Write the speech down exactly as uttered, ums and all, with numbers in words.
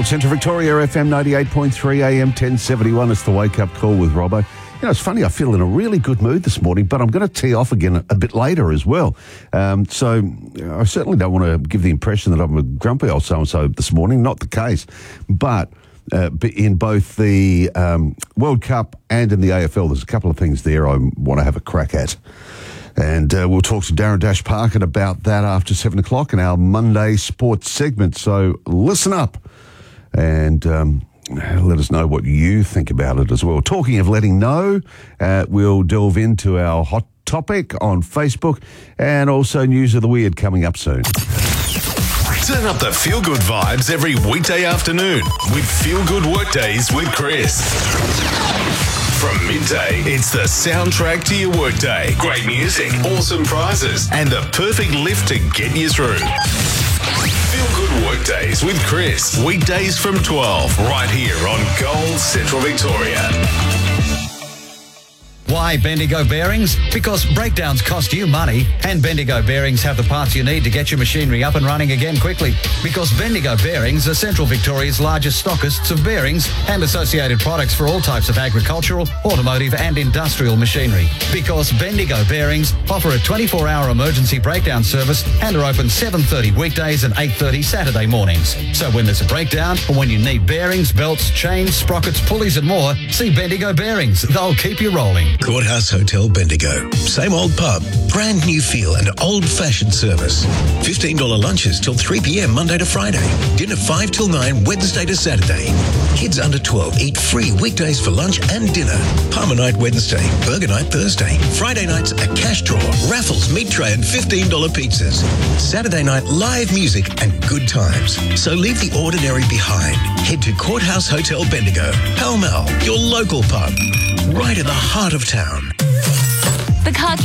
Central Victoria, F M ninety-eight point three, A M ten seventy-one. It's the wake-up call with Robbo. You know, it's funny, I feel in a really good mood this morning, but I'm going to tee off again a bit later as well. Um, so I certainly don't want to give the impression that I'm a grumpy old so-and-so this morning. Not the case. But uh, in both the um, World Cup and in the A F L, there's a couple of things there I want to have a crack at. And uh, we'll talk to Darren Dash Parkin about that after seven o'clock in our Monday sports segment. So listen up and um, let us know what you think about it as well. Talking of letting know, uh, we'll delve into our hot topic on Facebook and also News of the Weird coming up soon. Turn up the feel-good vibes every weekday afternoon with Feel Good Workdays with Chris. From midday, it's the soundtrack to your workday. Great music, awesome prizes, and the perfect lift to get you through. Feel Good Workdays with Chris. Weekdays from twelve, right here on Gold Central Victoria. Why Bendigo Bearings? Because breakdowns cost you money, and Bendigo Bearings have the parts you need to get your machinery up and running again quickly. Because Bendigo Bearings are Central Victoria's largest stockists of bearings and associated products for all types of agricultural, automotive and industrial machinery. Because Bendigo Bearings offer a twenty-four hour emergency breakdown service and are open seven thirty weekdays and eight thirty Saturday mornings. So when there's a breakdown or when you need bearings, belts, chains, sprockets, pulleys and more, see Bendigo Bearings. They'll keep you rolling. Courthouse Hotel Bendigo. Same old pub, brand new feel and old-fashioned service. fifteen dollars lunches till three p.m. Monday to Friday. Dinner five till nine Wednesday to Saturday. Kids under twelve eat free weekdays for lunch and dinner. Palmer night Wednesday, burger night Thursday. Friday nights a cash draw, raffles, meat tray and fifteen dollars pizzas. Saturday night live music and good times. So leave the ordinary behind. Head to Courthouse Hotel Bendigo, Pall Mall, your local pub. Right in the heart of town. The car